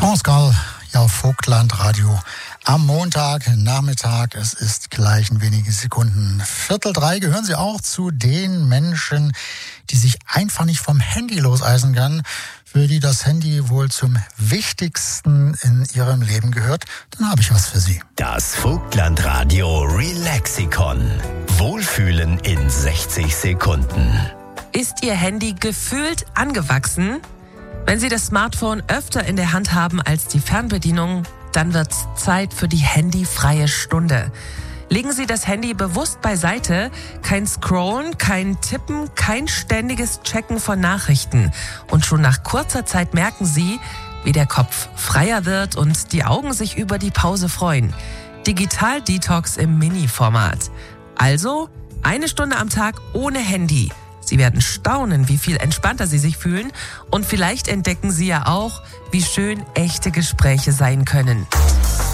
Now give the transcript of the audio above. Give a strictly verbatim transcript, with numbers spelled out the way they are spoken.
Pascal, ja, auf Vogtland Radio am Montag Nachmittag. Es ist gleich in wenigen Sekunden Viertel drei. Gehören Sie auch zu den Menschen, die sich einfach nicht vom Handy loseisen können, für die das Handy wohl zum Wichtigsten in ihrem Leben gehört? Dann habe ich was für Sie. Das Vogtland Radio Relaxikon. Wohlfühlen in sechzig Sekunden. Ist Ihr Handy gefühlt angewachsen? Wenn Sie das Smartphone öfter in der Hand haben als die Fernbedienung, dann wird's Zeit für die handyfreie Stunde. Legen Sie das Handy bewusst beiseite. Kein Scrollen, kein Tippen, kein ständiges Checken von Nachrichten. Und schon nach kurzer Zeit merken Sie, wie der Kopf freier wird und die Augen sich über die Pause freuen. Digital-Detox im Mini-Format. Also eine Stunde am Tag ohne Handy. Sie werden staunen, wie viel entspannter Sie sich fühlen. Und vielleicht entdecken Sie ja auch, wie schön echte Gespräche sein können.